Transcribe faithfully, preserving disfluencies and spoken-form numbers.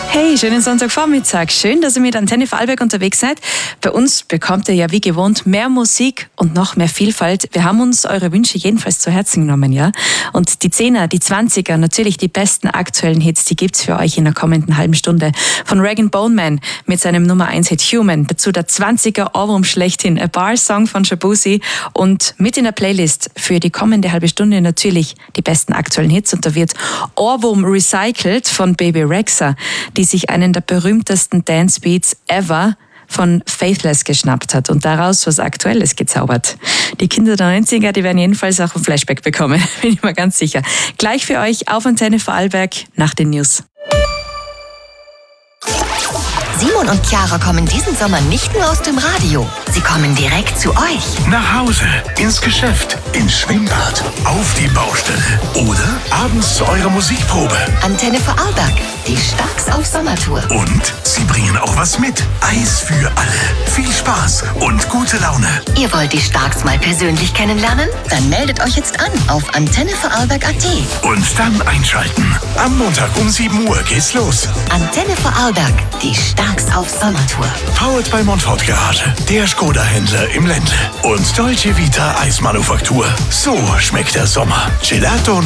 Hey, schönen Sonntagvormittag. Schön, dass ihr mit Antenne Vorarlberg unterwegs seid. Bei uns bekommt ihr ja wie gewohnt mehr Musik und noch mehr Vielfalt. Wir haben uns eure Wünsche jedenfalls zu Herzen genommen, ja. Und die Zehner, die Zwanziger, natürlich die besten aktuellen Hits, die gibt's für euch in der kommenden halben Stunde. Von Rag Bone Man mit seinem Nummer eins Hit Human, dazu der Zwanziger Ohrwurm schlechthin, A Bar Song von Shabuzi und mit in der Playlist für die kommende halbe Stunde natürlich die besten aktuellen Hits. Und da wird Ohrwurm Recycled von Baby Rexha, die sich einen der berühmtesten Dance-Beats ever von Faithless geschnappt hat und daraus was Aktuelles gezaubert. Die Kinder der neunziger, die werden jedenfalls auch ein Flashback bekommen, bin ich mir ganz sicher. Gleich für euch auf Antenne Vorarlberg nach den News. Simon und Chiara kommen diesen Sommer nicht nur aus dem Radio. Sie kommen direkt zu euch. Nach Hause, ins Geschäft, ins Schwimmbad, auf die Baustelle oder abends zu eurer Musikprobe. Antenne Vorarlberg, die Starks auf Sommertour. Und sie bringen auch was mit. Eis für alle. Viel Spaß und gute Laune. Ihr wollt die Starks mal persönlich kennenlernen? Dann meldet euch jetzt an auf antenne vorarlberg punkt at. Und dann einschalten. Am Montag um sieben Uhr geht's los. Antenne Vorarlberg, die Starks auf Sommertour. Powered by Montfort Garage, der Skoda-Händler im Ländle. Und Dolce Vita Eismanufaktur. So schmeckt der Sommer. Gelato